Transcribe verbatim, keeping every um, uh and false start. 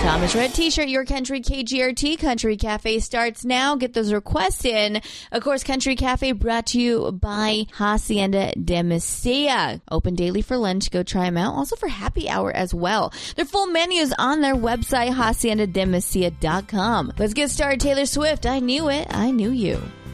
Thomas Red T-shirt, Your Country K G R T. Country Cafe starts now. Get those requests in. Of course, Country Cafe brought to you by Hacienda de Mesilla. Open daily for lunch. Go try them out. Also for happy hour as well. Their full menu is on their website, hacienda de mesilla dot com. Let's get started. Taylor Swift, I Knew It, I Knew You.